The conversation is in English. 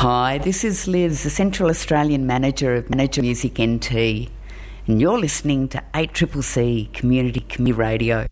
Hi, this is Liz, the Central Australian Manager of Manager Music NT, and you're listening to 8CCC Community Radio.